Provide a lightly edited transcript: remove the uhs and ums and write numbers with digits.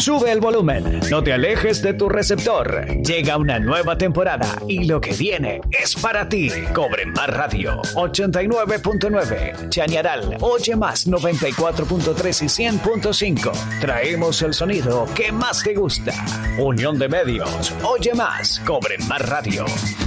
Sube el volumen, no te alejes de tu receptor. Llega una nueva temporada y lo que viene es para ti. Cobre Más Radio 89.9, Chañaral, Oye Más 94.3 y 100.5. Traemos el sonido que más te gusta. Unión de Medios, Oye Más, Cobre Más Radio.